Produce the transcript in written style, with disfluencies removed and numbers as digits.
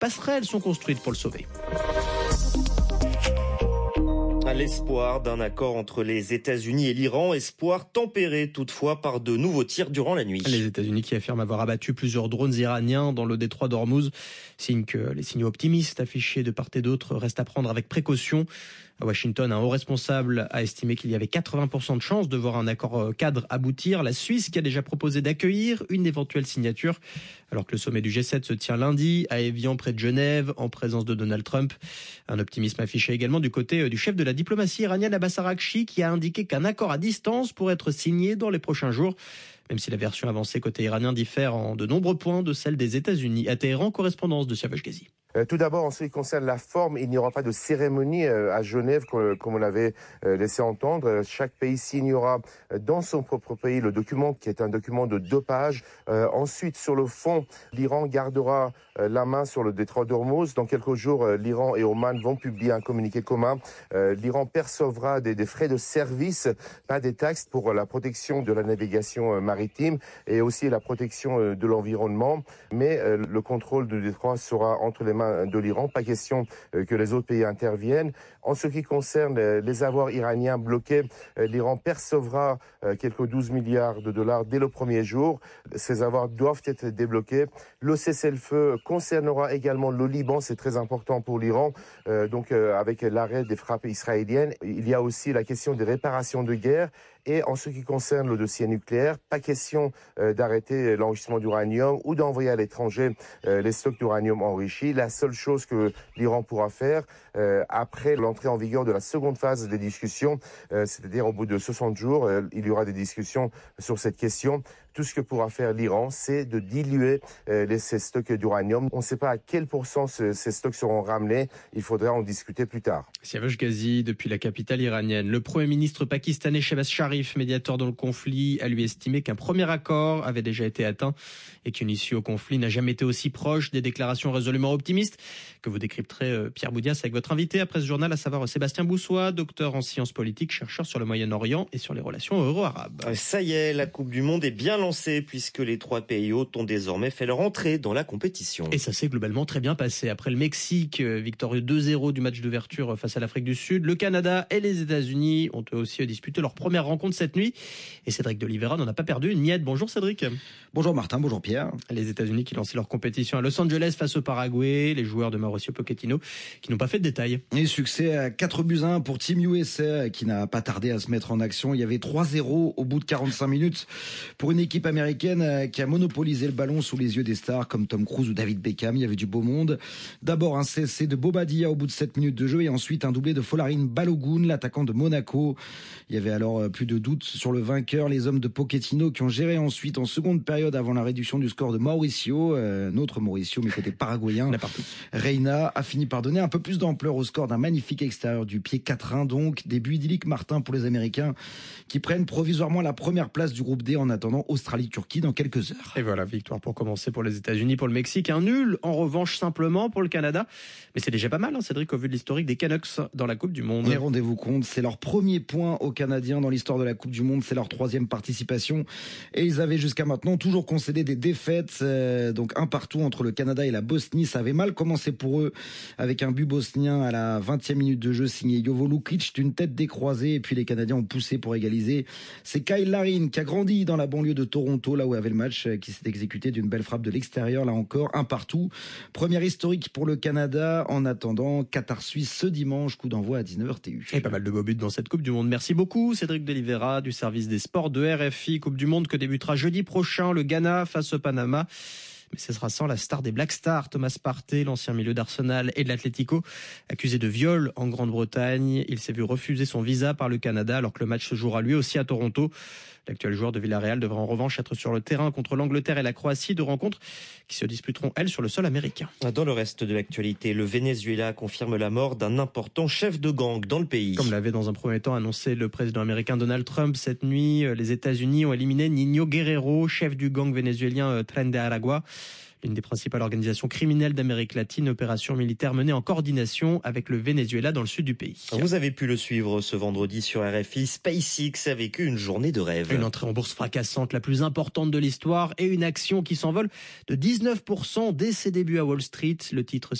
passerelles sont construites pour le sauver. À l'espoir d'un accord entre les États-Unis et l'Iran, espoir tempéré toutefois par de nouveaux tirs durant la nuit. Les États-Unis qui affirment avoir abattu plusieurs drones iraniens dans le détroit d'Ormuz, signe que les signaux optimistes affichés de part et d'autre restent à prendre avec précaution. À Washington, un haut responsable a estimé qu'il y avait 80% de chances de voir un accord cadre aboutir. La Suisse qui a déjà proposé d'accueillir une éventuelle signature, alors que le sommet du G7 se tient lundi à Évian près de Genève en présence de Donald Trump. Un optimisme affiché également du côté du chef de la diplomatie iranienne Abbas Araghchi qui a indiqué qu'un accord à distance pourrait être signé dans les prochains jours. Même si la version avancée côté iranien diffère en de nombreux points de celle des États-Unis. À Téhéran, correspondance de Siavash Ghazi. Tout d'abord, en ce qui concerne la forme, il n'y aura pas de cérémonie à Genève comme on l'avait laissé entendre. Chaque pays signera dans son propre pays le document qui est un document de 2 pages. Ensuite, sur le fond, l'Iran gardera la main sur le détroit d'Ormuz. Dans quelques jours, l'Iran et Oman vont publier un communiqué commun. L'Iran percevra des frais de service, pas des taxes pour la protection de la navigation maritime et aussi la protection de l'environnement. Mais le contrôle du détroit sera entre les mains de l'Iran, pas question que les autres pays interviennent. En ce qui concerne les avoirs iraniens bloqués, l'Iran percevra quelques 12 milliards de dollars dès le premier jour. Ces avoirs doivent être débloqués. Le cessez-le-feu concernera également le Liban, c'est très important pour l'Iran. Avec l'arrêt des frappes israéliennes, il y a aussi la question des réparations de guerre. Et en ce qui concerne le dossier nucléaire, pas question d'arrêter l'enrichissement d'uranium ou d'envoyer à l'étranger les stocks d'uranium enrichis. La seule chose que l'Iran pourra faire après l'entrée en vigueur de la seconde phase des discussions, c'est-à-dire au bout de 60 jours, il y aura des discussions sur cette question. Tout ce que pourra faire l'Iran, c'est de diluer ces stocks d'uranium. On ne sait pas à quel pourcent ces stocks seront ramenés. Il faudra en discuter plus tard. Siavash Ghazi, depuis la capitale iranienne. Le Premier ministre pakistanais Shehbaz Sharif, médiateur dans le conflit, a lui estimé qu'un premier accord avait déjà été atteint et qu'une issue au conflit n'a jamais été aussi proche. Des déclarations résolument optimistes que vous décrypterez, Pierre Boudias, avec votre invité après ce journal, à savoir Sébastien Boussois, docteur en sciences politiques, chercheur sur le Moyen-Orient et sur les relations euro-arabes. Ça y est, la Coupe du Monde est bien lancée puisque les 3 pays hôtes ont désormais fait leur entrée dans la compétition. Et ça s'est globalement très bien passé. Après le Mexique, victorieux 2-0 du match d'ouverture face à l'Afrique du Sud, le Canada et les États-Unis ont eux aussi disputé leur première rencontre cette nuit. Et Cédric de Oliveira n'en a pas perdu une miette. Bonjour Cédric. Bonjour Martin, bonjour Pierre. Les États-Unis qui lançaient leur compétition à Los Angeles face au Paraguay, les joueurs de Mauricio Pochettino qui n'ont pas fait de détails. Et succès à 4-1 pour Team USA qui n'a pas tardé à se mettre en action. Il y avait 3-0 au bout de 45 minutes pour une équipe américaine qui a monopolisé le ballon sous les yeux des stars comme Tom Cruise ou David Beckham. Il y avait du beau monde. D'abord un cessé de Bobadilla au bout de 7 minutes de jeu et ensuite un doublé de Folarin Balogun, l'attaquant de Monaco. Il y avait alors plus de doute sur le vainqueur. Les hommes de Pochettino qui ont géré ensuite en seconde période avant la réduction du score de Mauricio, notre Mauricio mais côté paraguayen. Reina a fini par donner un peu plus d'ampleur au score d'un magnifique extérieur du pied 4-1. Donc début idyllique Martin pour les Américains qui prennent provisoirement la première place du groupe D en attendant Australie-Turquie dans quelques heures. Et voilà, victoire pour commencer pour les États-Unis, pour le Mexique, un nul en revanche simplement pour le Canada. Mais c'est déjà pas mal, Cédric, au vu de l'historique des Canucks dans la Coupe du Monde. Mais rendez-vous compte, c'est leur premier point aux Canadiens dans l'histoire de la Coupe du Monde, c'est leur 3e participation et ils avaient jusqu'à maintenant toujours concédé des défaites, donc un partout entre le Canada et la Bosnie. Ça avait mal commencé pour eux avec un but bosnien à la 20e minute de jeu signé Jovo Lukic d'une tête décroisée et puis les Canadiens ont poussé pour égaliser. C'est Kyle Larin qui a grandi dans la banlieue de Toronto, là où avait le match, qui s'est exécuté d'une belle frappe de l'extérieur, là encore un partout. Première historique pour le Canada. En attendant, Qatar-Suisse ce dimanche, coup d'envoi à 19h TU. Et pas mal de beaux buts dans cette Coupe du Monde. Merci beaucoup Cédric de Oliveira du service des sports de RFI. Coupe du Monde que débutera jeudi prochain, le Ghana face au Panama. Mais ce sera sans la star des Black Stars, Thomas Partey, l'ancien milieu d'Arsenal et de l'Atlético, accusé de viol en Grande-Bretagne. Il s'est vu refuser son visa par le Canada alors que le match se jouera lui aussi à Toronto. L'actuel joueur de Villarreal devra en revanche être sur le terrain contre l'Angleterre et la Croatie, 2 rencontres qui se disputeront, elles, sur le sol américain. Dans le reste de l'actualité, le Venezuela confirme la mort d'un important chef de gang dans le pays. Comme l'avait dans un premier temps annoncé le président américain Donald Trump cette nuit, les États-Unis ont éliminé Niño Guerrero, chef du gang vénézuélien Tren de Aragua. l'une des principales organisations criminelles d'Amérique latine, opération militaire menée en coordination avec le Venezuela dans le sud du pays. Vous avez pu le suivre ce vendredi sur RFI. SpaceX a vécu une journée de rêve. Une entrée en bourse fracassante, la plus importante de l'histoire, et une action qui s'envole de 19% dès ses débuts à Wall Street. Le titre